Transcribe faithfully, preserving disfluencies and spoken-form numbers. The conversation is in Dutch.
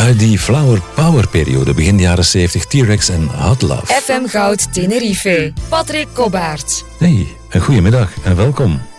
Uit die Flower Power periode, begin jaren zeventig, T-Rex en Hot Love. F M Goud Tenerife. Patrick Kobbaert. Hey, een goedemiddag en welkom.